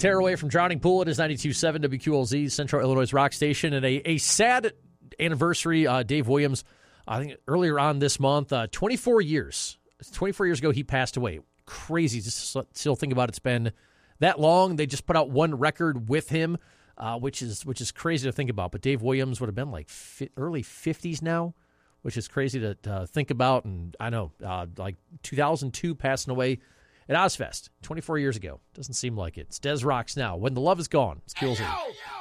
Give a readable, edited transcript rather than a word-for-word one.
Tearaway from Drowning Pool. It is 92.7 WQLZ, Central Illinois rock station. And a sad anniversary, Dave Williams, I think earlier on this month, 24 years. 24 years ago, he passed away. Crazy. Just still think about it. It's been that long. They just put out one record with him, which is crazy to think about. But Dave Williams would have been like early 50s now, which is crazy to think about. And I know, like 2002 passing away at Ozfest 24 years ago. Doesn't seem like it. It's Des Rocks now. When the Love Is Gone. It's QLZ.